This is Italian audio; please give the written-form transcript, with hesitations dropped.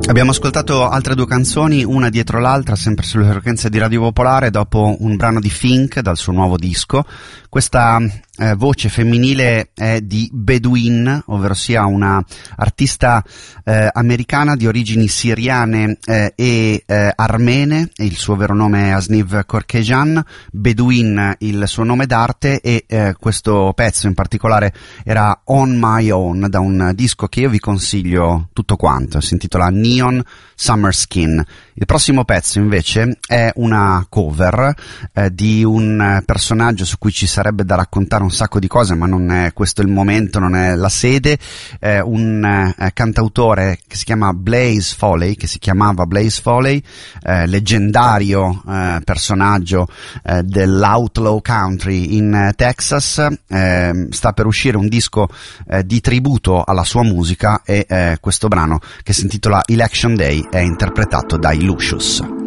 Abbiamo ascoltato altre due canzoni, una dietro l'altra, sempre sulle frequenze di Radio Popolare, dopo un brano di Fink dal suo nuovo disco. Questa voce femminile è di Bedouin, ovvero sia una artista americana di origini siriane e armene. Il suo vero nome è Asniv Korkejan, Bedouin il suo nome d'arte, e questo pezzo in particolare era On My Own, da un disco che io vi consiglio tutto quanto, si intitola Neon Summer Skin. Il prossimo pezzo invece è una cover di un personaggio su cui ci sarebbe da raccontare un sacco di cose, ma non è questo il momento, non è la sede. Un cantautore che si chiama Blaze Foley, che si chiamava Blaze Foley, leggendario personaggio dell'outlaw country in Texas. Sta per uscire un disco di tributo alla sua musica, e questo brano, che si intitola Election Day, è interpretato dai Lucius.